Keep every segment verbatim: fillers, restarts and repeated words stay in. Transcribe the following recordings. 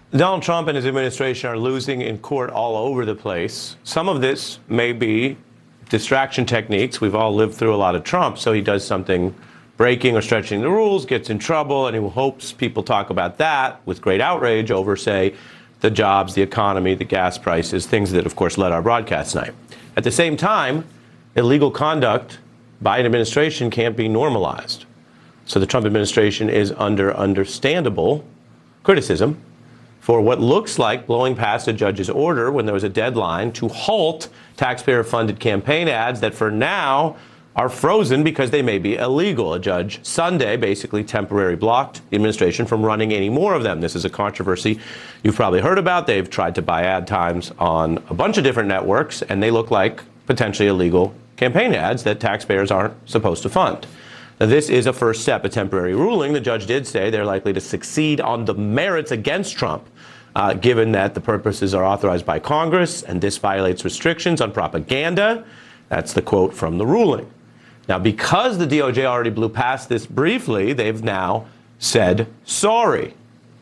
Donald Trump and his administration are losing in court all over the place. Some of this may be distraction techniques. We've all lived through a lot of Trump, so he does something breaking or stretching the rules, gets in trouble, and he hopes people talk about that with great outrage over, say, the jobs, the economy, the gas prices, things that, of course, led our broadcast tonight. At the same time, illegal conduct by an administration can't be normalized. So the Trump administration is under understandable criticism for what looks like blowing past a judge's order when there was a deadline to halt taxpayer-funded campaign ads that for now are frozen because they may be illegal. A judge Sunday basically temporarily blocked the administration from running any more of them. This is a controversy you've probably heard about. They've tried to buy ad times on a bunch of different networks, and they look like potentially illegal campaign ads that taxpayers aren't supposed to fund. Now, this is a first step, a temporary ruling. The judge did say they're likely to succeed on the merits against Trump, uh, given that the purposes are authorized by Congress, and this violates restrictions on propaganda. That's the quote from the ruling. Now, because the D O J already blew past this briefly, they've now said sorry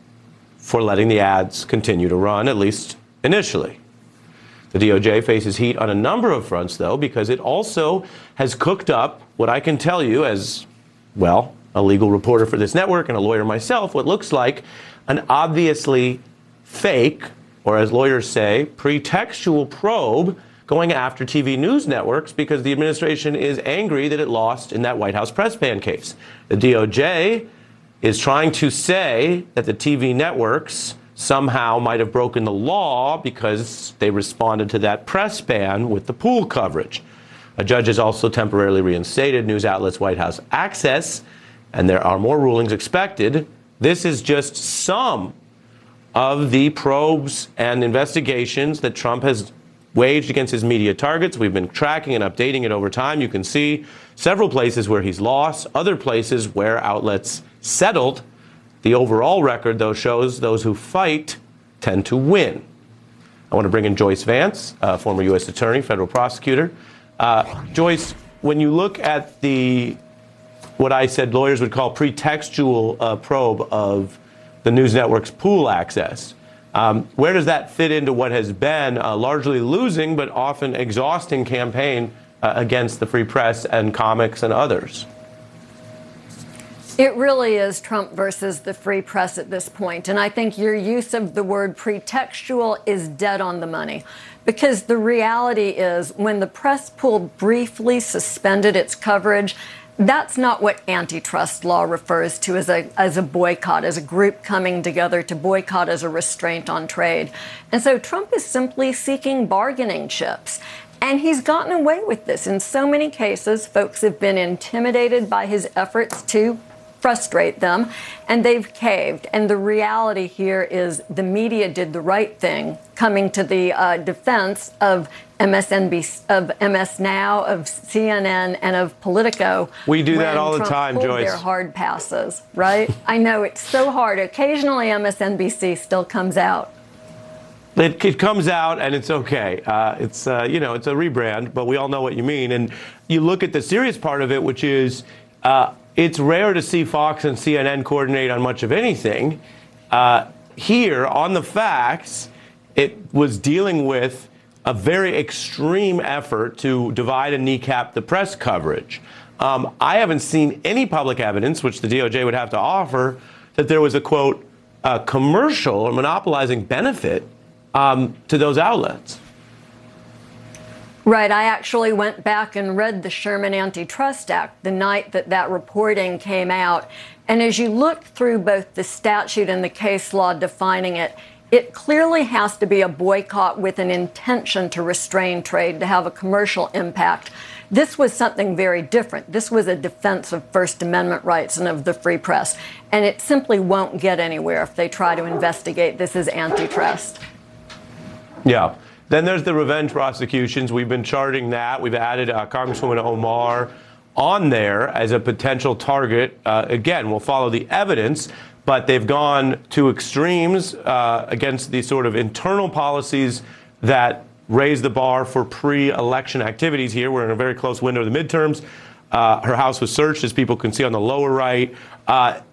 for letting the ads continue to run, at least initially. The D O J faces heat on a number of fronts, though, because it also has cooked up what I can tell you as, well, a legal reporter for this network and a lawyer myself, what looks like an obviously fake, or as lawyers say, pretextual probe going after T V news networks because the administration is angry that it lost in that White House press ban case. The D O J is trying to say that the T V networks somehow might have broken the law because they responded to that press ban with the pool coverage. A judge has also temporarily reinstated news outlets' White House access, and there are more rulings expected. This is just some of the probes and investigations that Trump has waged against his media targets. We've been tracking and updating it over time. You can see several places where he's lost, other places where outlets settled. The overall record, though, shows those who fight tend to win. I want to bring in Joyce Vance, uh, former U S attorney, federal prosecutor. Uh, Joyce, when you look at the, what I said lawyers would call pretextual uh, probe of the news network's pool access, Um, where does that fit into what has been a largely losing but often exhausting campaign uh, against the free press and comics and others? It really is Trump versus the free press at this point. And I think your use of the word pretextual is dead on the money. Because the reality is when the press pool briefly suspended its coverage, that's not what antitrust law refers to as a as a boycott, as a group coming together to boycott as a restraint on trade. And so Trump is simply seeking bargaining chips. And he's gotten away with this. In so many cases, folks have been intimidated by his efforts to frustrate them, and they've caved. And the reality here is the media did the right thing, coming to the uh, defense of M S N B C, of M S Now, of C N N, and of Politico. We do that all Trump the time, Joyce. Their hard passes, right? I know it's so hard. Occasionally, M S N B C still comes out. It, it comes out, and it's okay. Uh, it's uh, you know, it's a rebrand, but we all know what you mean. And you look at the serious part of it, which is uh, it's rare to see Fox and C N N coordinate on much of anything. Uh, here, on the facts, it was dealing with a very extreme effort to divide and kneecap the press coverage. Um, I haven't seen any public evidence, which the D O J would have to offer, that there was a, quote, a commercial or monopolizing benefit um, to those outlets. Right. I actually went back and read the Sherman Antitrust Act the night that that reporting came out. And as you look through both the statute and the case law defining it, it clearly has to be a boycott with an intention to restrain trade, to have a commercial impact. This was something very different. This was a defense of First Amendment rights and of the free press. And it simply won't get anywhere if they try to investigate this as antitrust. Yeah. Then there's the revenge prosecutions. We've been charting that. We've added uh, Congresswoman Omar on there as a potential target. Uh, again, we'll follow the evidence, but they've gone to extremes uh, against the sort of internal policies that raise the bar for pre-election activities here. We're in a very close window of the midterms. Uh, her house was searched, as people can see on the lower right. Uh,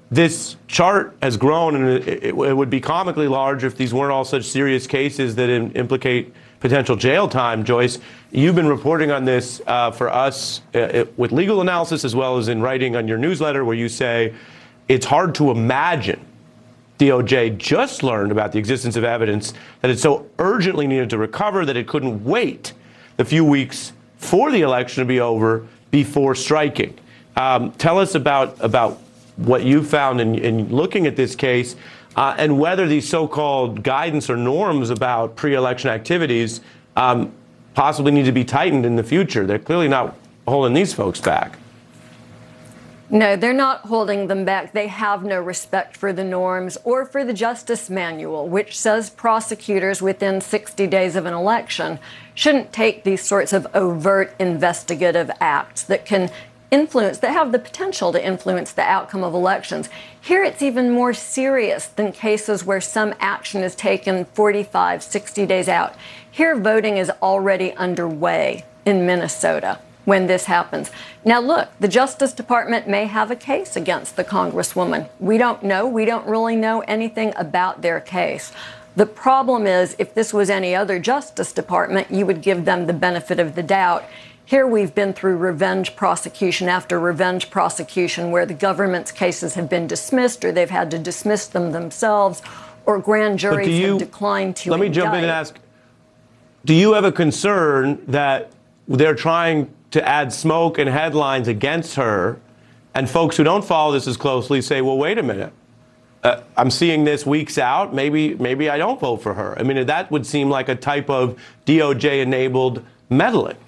this chart has grown, and it, it, it would be comically large if these weren't all such serious cases that in, implicate potential jail time. Joyce, you've been reporting on this uh, for us uh, it, with legal analysis as well as in writing on your newsletter, where you say it's hard to imagine D O J just learned about the existence of evidence that it so urgently needed to recover that it couldn't wait the few weeks for the election to be over before striking. Um, tell us about about what you found in, in looking at this case, uh, and whether these so-called guidance or norms about pre-election activities um, possibly need to be tightened in the future. They're clearly not holding these folks back. No, they're not holding them back. They have no respect for the norms or for the Justice Manual, which says prosecutors within sixty days of an election shouldn't take these sorts of overt investigative acts that can influence, that have the potential to influence the outcome of elections. Here it's even more serious than cases where some action is taken forty-five, sixty days out. Here voting is already underway in Minnesota when this happens. Now look, the Justice Department may have a case against the Congresswoman. We don't know. We don't really know anything about their case. The problem is, if this was any other Justice Department, you would give them the benefit of the doubt. Here we've been through revenge prosecution after revenge prosecution where the government's cases have been dismissed or they've had to dismiss them themselves or grand juries you, have declined to Let me indict. jump in and ask, do you have a concern that they're trying to add smoke and headlines against her, and folks who don't follow this as closely say, well, wait a minute, uh, I'm seeing this weeks out, maybe, maybe I don't vote for her? I mean, that would seem like a type of D O J-enabled meddling.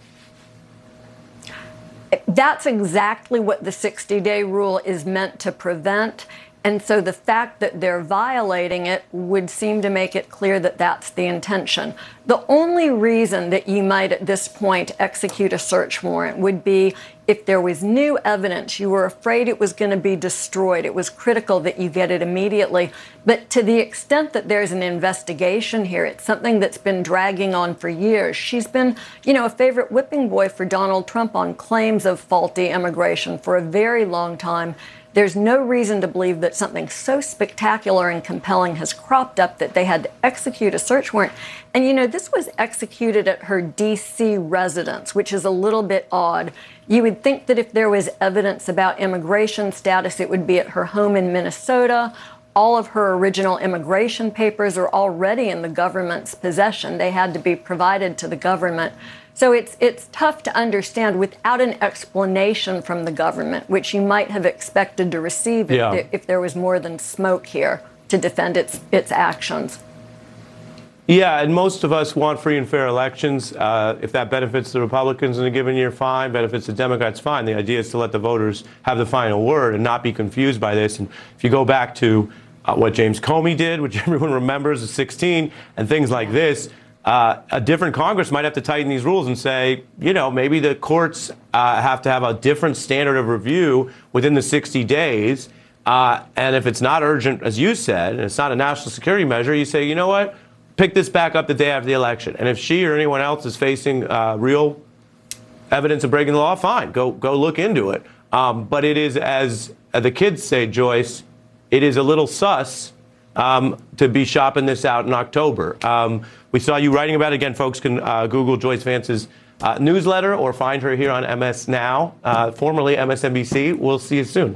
That's exactly what the sixty-day rule is meant to prevent. And so the fact that they're violating it would seem to make it clear that that's the intention. The only reason that you might at this point execute a search warrant would be if there was new evidence, you were afraid it was going to be destroyed. It was critical that you get it immediately. But to the extent that there's an investigation here, it's something that's been dragging on for years. She's been, you know, a favorite whipping boy for Donald Trump on claims of faulty immigration for a very long time. There's no reason to believe that something so spectacular and compelling has cropped up that they had to execute a search warrant. And, you know, this was executed at her D C residence, which is a little bit odd. You would think that if there was evidence about immigration status, it would be at her home in Minnesota. All of her original immigration papers are already in the government's possession. They had to be provided to the government. So it's it's tough to understand without an explanation from the government, which you might have expected to receive yeah. if, if there was more than smoke here to defend its its actions. Yeah, and most of us want free and fair elections. Uh, if that benefits the Republicans in a given year, fine. Benefits the Democrats, fine. The idea is to let the voters have the final word and not be confused by this. And if you go back to uh, what James Comey did, which everyone remembers is sixteen, and things like this, Uh, a different Congress might have to tighten these rules and say, you know, maybe the courts uh, have to have a different standard of review within the sixty days. Uh, and if it's not urgent, as you said, and it's not a national security measure, you say, you know what, pick this back up the day after the election. And if she or anyone else is facing uh, real evidence of breaking the law, fine, go go look into it. Um, but it is, as the kids say, Joyce, it is a little sus um, to be shopping this out in October. Um, we saw you writing about it. Again, folks can uh, Google Joyce Vance's uh, newsletter or find her here on M S Now, uh, formerly M S N B C. We'll see you soon.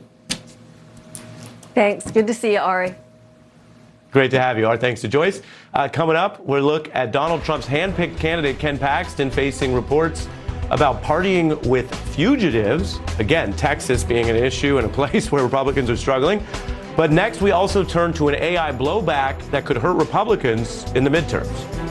Thanks. Good to see you, Ari. Great to have you. Our thanks to Joyce. Uh, coming up, we'll look at Donald Trump's handpicked candidate, Ken Paxton, facing reports about partying with fugitives. Again, Texas being an issue and a place where Republicans are struggling. But next, we also turn to an A I blowback that could hurt Republicans in the midterms.